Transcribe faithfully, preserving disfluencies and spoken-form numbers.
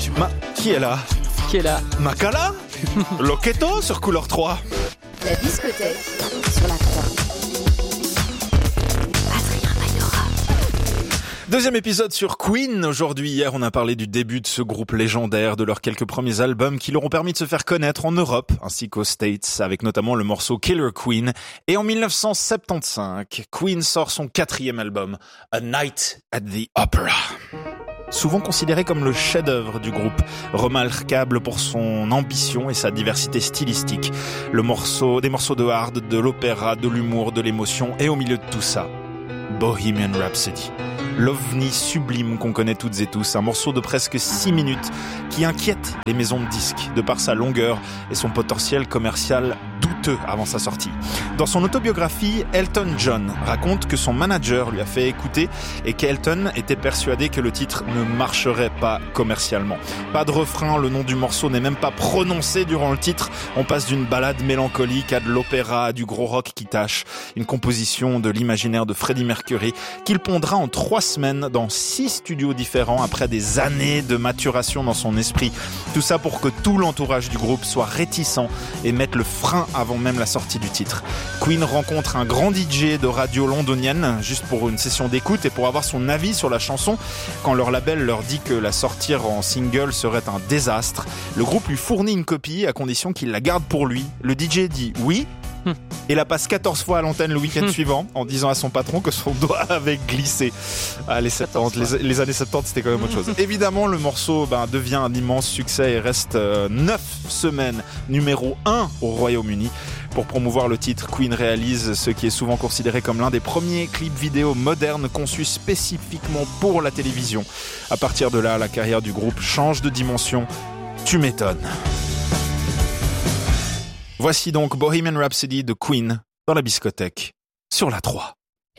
Ma, qui est là? Qui est là? Makala? Loketo sur Couleur trois. La discothèque sur la trois. Adrien Maillora. Deuxième épisode sur Queen. Aujourd'hui, hier, on a parlé du début de ce groupe légendaire, de leurs quelques premiers albums qui leur ont permis de se faire connaître en Europe ainsi qu'aux States, avec notamment le morceau Killer Queen. Et en dix-neuf cent soixante-quinze, Queen sort son quatrième album, A Night at the Opera. Souvent considéré comme le chef-d'œuvre du groupe, remarquable pour son ambition et sa diversité stylistique. Le morceau, des morceaux de hard, de l'opéra, de l'humour, de l'émotion, et au milieu de tout ça, Bohemian Rhapsody. L'ovni sublime qu'on connaît toutes et tous, un morceau de presque six minutes qui inquiète les maisons de disques de par sa longueur et son potentiel commercial douteux avant sa sortie. Dans son autobiographie, Elton John raconte que son manager lui a fait écouter et qu'Elton était persuadé que le titre ne marcherait pas commercialement. Pas de refrain, le nom du morceau n'est même pas prononcé durant le titre. On passe d'une balade mélancolique à de l'opéra, à du gros rock qui tâche. Une composition de l'imaginaire de Freddie Mercury qu'il pondra en trois semaines dans six studios différents après des années de maturation dans son esprit. Tout ça pour que tout l'entourage du groupe soit réticent et mette le frein avant même la sortie du titre. Queen rencontre un grand D J de radio londonienne juste pour une session d'écoute et pour avoir son avis sur la chanson. Quand leur label leur dit que la sortir en single serait un désastre, le groupe lui fournit une copie à condition qu'il la garde pour lui. Le D J dit oui et la passe quatorze fois à l'antenne le week-end suivant en disant à son patron que son doigt avait glissé. Ah, les, soixante-dix, les, les années soixante-dix, c'était quand même autre chose. Évidemment, le morceau ben, devient un immense succès et reste euh, neuf semaines numéro un au Royaume-Uni. Pour promouvoir le titre, Queen réalise ce qui est souvent considéré comme l'un des premiers clips vidéo modernes conçus spécifiquement pour la télévision. À partir de là, la carrière du groupe change de dimension. Tu m'étonnes. Voici donc Bohemian Rhapsody de Queen dans la discothèque sur la trois.